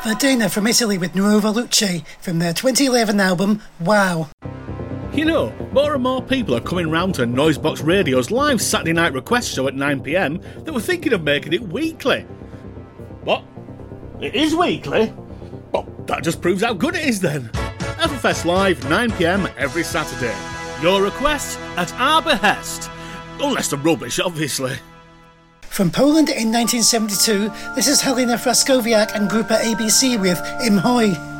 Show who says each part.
Speaker 1: Verdena from Italy with Nuova Luce from their 2011 album Wow.
Speaker 2: You know, more and more people are coming round to Noisebox Radio's live Saturday night request show at 9pm that were thinking of making it weekly. What? It is weekly? Well, that just proves how good it is then. Everfest Live, 9pm every Saturday. Your request at our behest. Unless they're rubbish, obviously.
Speaker 1: From Poland in 1972, this is Helena Fraskowiak and Grupa ABC with Im Hoj.